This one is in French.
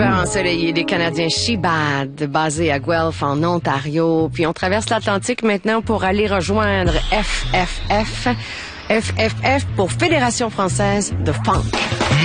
Ensoleillé des Canadiens She-Bad, basés à Guelph, en Ontario. Puis on traverse l'Atlantique maintenant pour aller rejoindre FFF pour Fédération française de funk.